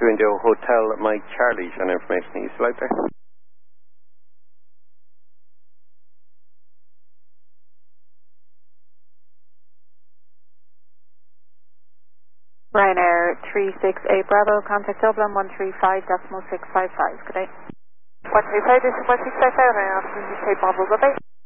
you into Hotel Mike Charlie. On information, are you still out there? Ryanair 368 Bravo, contact Dublin 135.655, good day. 135, this is 165, Ryanair, UK Bravo, good day.